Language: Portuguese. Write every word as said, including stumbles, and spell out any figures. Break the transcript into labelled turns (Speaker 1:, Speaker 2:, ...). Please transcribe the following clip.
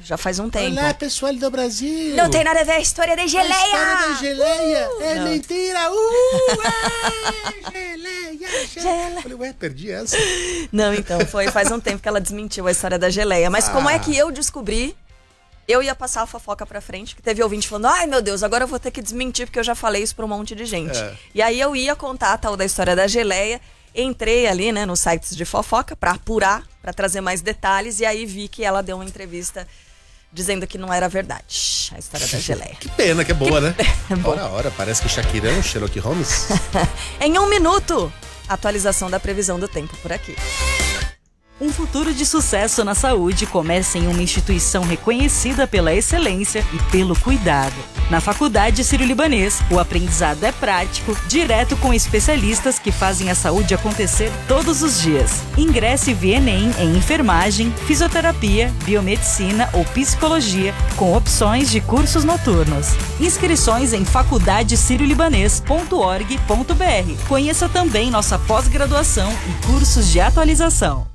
Speaker 1: Já faz um tempo.
Speaker 2: Olá, pessoal do Brasil.
Speaker 1: Não tem nada a ver a história da geleia.
Speaker 2: A história da geleia
Speaker 1: Uh,
Speaker 2: é
Speaker 1: não.
Speaker 2: mentira. Uh, é, geleia, geleia. Falei, ué, perdi essa.
Speaker 1: Não, então, foi faz um tempo que ela desmentiu a história da geleia. Mas
Speaker 2: Ah.
Speaker 1: como é que eu descobri? Eu ia passar a fofoca pra frente, que teve ouvinte falando, ai meu Deus, agora eu vou ter que desmentir porque eu já falei isso pra um monte de gente.
Speaker 2: É.
Speaker 1: E aí eu ia contar a tal da história da geleia, entrei ali, né, nos sites de fofoca pra apurar, pra trazer mais detalhes, e aí vi que ela deu uma entrevista dizendo que não era verdade a história da geleia.
Speaker 2: Que pena, que é boa, né?
Speaker 1: É bom.
Speaker 2: Ora, ora, parece que Shakira é um Sherlock Holmes.
Speaker 1: Em um minuto, atualização da previsão do tempo por aqui.
Speaker 3: Um futuro de sucesso na saúde começa em uma instituição reconhecida pela excelência e pelo cuidado. Na Faculdade Sírio-Libanês, o aprendizado é prático, direto com especialistas que fazem a saúde acontecer todos os dias. Ingresse via Enem em enfermagem, fisioterapia, biomedicina ou psicologia, com opções de cursos noturnos. Inscrições em faculdade sírio libanês ponto org ponto br. Conheça também nossa pós-graduação e cursos de atualização.